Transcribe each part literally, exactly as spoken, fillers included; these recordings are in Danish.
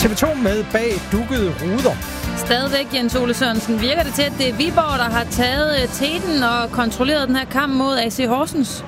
T V to med bag dukkede ruder. Stadigvæk, Jens Ole Sørensen, virker det til, at det er Viborg, der har taget teten og kontrolleret den her kamp mod A C Horsens?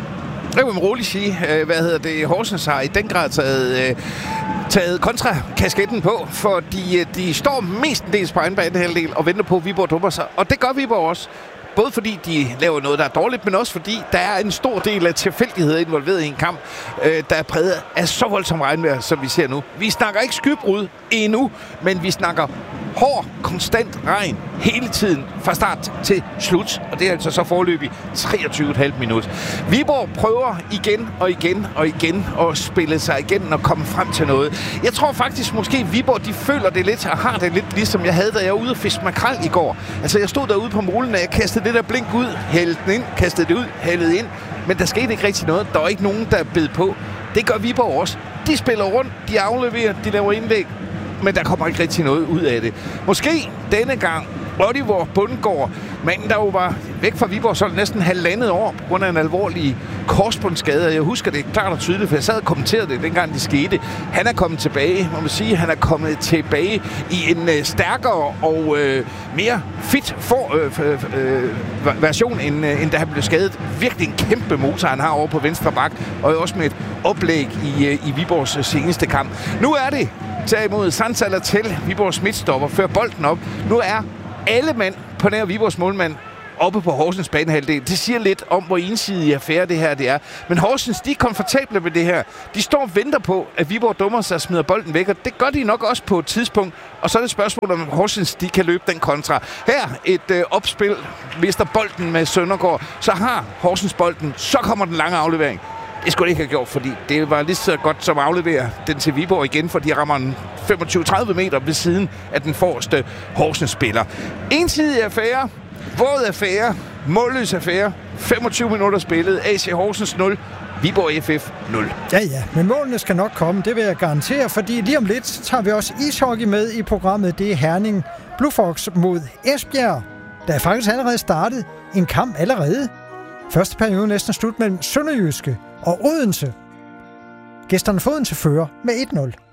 Jeg vil roligt sige, hvad hedder det, Horsens har i den grad taget, taget kontrakasketten på, for de, de står mestendels på egen banehalvdel og venter på, at Viborg dummer sig. Og det gør Viborg også. Både fordi de laver noget, der er dårligt, men også fordi der er en stor del af tilfældigheder involveret i en kamp, øh, der er præget af så voldsomt regnvejr, som vi ser nu. Vi snakker ikke skybrud endnu, men vi snakker hård, konstant regn hele tiden fra start til slut. Og det er altså så foreløbig treogtyve komma fem minut. Viborg prøver igen og igen og igen at spille sig igen og komme frem til noget. Jeg tror faktisk måske, Viborg de føler det lidt og har det lidt ligesom jeg havde, da jeg var ude og fiske makrel i går. Altså jeg stod derude på molen, og jeg kastede det der blink ud, hældte den ind, kastede det ud, hældede ind. Men der skete ikke rigtig noget. Der var ikke nogen, der bed på. Det gør Viborg også. De spiller rundt, de afleverer, de laver indlæg. Men der kommer ikke rigtig noget ud af det. Måske denne gang Oliver Bundgaard, manden der jo var væk fra Viborg så næsten halvandet år på grund af en alvorlig korsbåndsskade. Jeg husker det klart og tydeligt, for jeg sad og kommenterede det, dengang det skete. Han er kommet tilbage, må man sige, han er kommet tilbage i en øh, stærkere og øh, mere fit for, øh, øh, version, end, øh, end da han blev skadet. Virkelig en kæmpe motor, han har over på venstre bak, og også med et oplæg i, øh, i Viborgs seneste kamp. Nu er det derimod Sandsala til Viborgs midtstopper, fører bolden op. Nu er alle mand på nær Viborgs målmand oppe på Horsens banehalvdel. Det siger lidt om, hvor ensidig affære det her det er. Men Horsens, de er komfortable med det her. De står og venter på, at Viborg dummer sig og smider bolden væk, og det gør de nok også på et tidspunkt. Og så er det spørgsmål, om Horsens, de kan løbe den kontra. Her et øh, opspil, mister bolden med Søndergaard, så har Horsens bolden, så kommer den lange aflevering. Det skulle det ikke have gjort, fordi det var lige så godt som at aflevere den til Viborg igen, for de rammer en femogtyve til tredive meter ved siden af den forreste Horsens-spiller. Ensidig affære, våd affære, målløs affære, femogtyve minutter spillet, A C Horsens nul, Viborg F F nul. Ja, ja, men målene skal nok komme, det vil jeg garantere, fordi lige om lidt tager vi også ishockey med i programmet. Det er Herning Blue Fox mod Esbjerg. Der er faktisk allerede startet en kamp allerede. Første periode næsten slut mellem Sønderjyske og Odense. Gæsterne får Odense fører med et nul.